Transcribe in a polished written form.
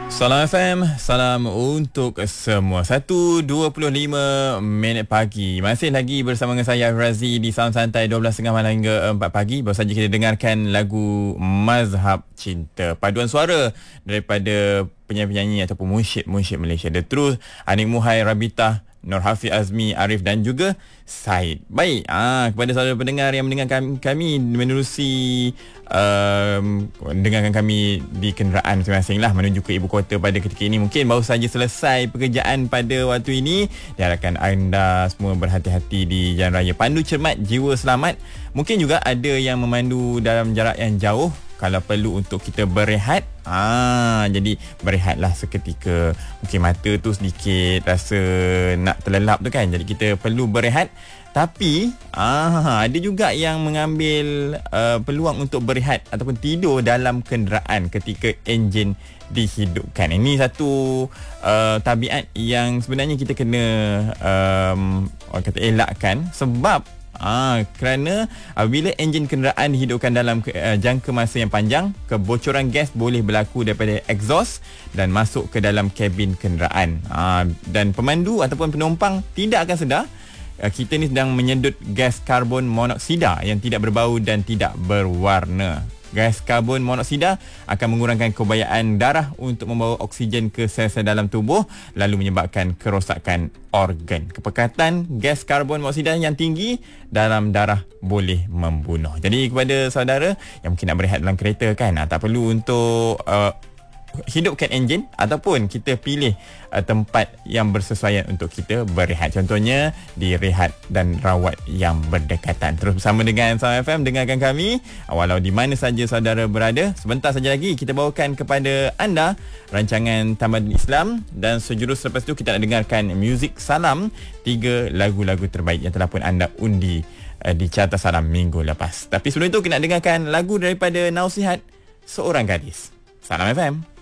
Salam FM, salam untuk semua. 1.25 minit pagi. Masih lagi bersama dengan saya Razi di Sound Santai 12.30 malam hingga 4 pagi. Baru saja kita dengarkan lagu Mazhab Cinta, paduan suara daripada penyanyi-penyanyi ataupun munsyid Malaysia, The Truth, Anik Muhai, Rabitah, Nur Hafiz Azmi, Arif dan juga Said. Baik, kepada saudara pendengar yang mendengarkan kami menerusi dengarkan kami di kenderaan masing-masing lah menuju ke ibu kota pada ketika ini. Mungkin baru saja selesai pekerjaan pada waktu ini. Diharapkan anda semua berhati-hati di jalan raya. Pandu cermat, jiwa selamat. Mungkin juga ada yang memandu dalam jarak yang jauh. Kalau perlu untuk kita berehat, jadi berehatlah seketika. Mungkin mata tu sedikit rasa nak terlelap tu kan. Jadi kita perlu berehat. Tapi ada juga yang mengambil peluang untuk berehat ataupun tidur dalam kenderaan ketika enjin dihidupkan. Ini satu tabiat yang sebenarnya kita kena orang kata elakkan, sebab kerana bila enjin kenderaan dihidupkan dalam jangka masa yang panjang, kebocoran gas boleh berlaku daripada exhaust dan masuk ke dalam kabin kenderaan. Dan pemandu ataupun penumpang tidak akan sedar kita ni sedang menyedut gas karbon monoksida yang tidak berbau dan tidak berwarna. Gas karbon monoksida akan mengurangkan kebayaan darah untuk membawa oksigen ke sel-sel dalam tubuh, lalu menyebabkan kerosakan organ. Kepekatan gas karbon monoksida yang tinggi dalam darah boleh membunuh. Jadi kepada saudara yang mungkin nak berehat dalam kereta kan, tak perlu untuk hidupkan enjin ataupun kita pilih tempat yang bersesuaian untuk kita berehat. Contohnya di rehat dan rawat yang berdekatan. Terus bersama dengan Sound FM, dengarkan kami walau di mana saja saudara berada. Sebentar saja lagi kita bawakan kepada anda rancangan Tamadun Islam, dan sejurus selepas itu kita nak dengarkan Muzik Salam, 3 lagu-lagu terbaik yang telah pun anda undi di Carta Salam minggu lepas. Tapi sebelum itu kita nak dengarkan lagu daripada Nausihat Seorang Gadis. Salam FM.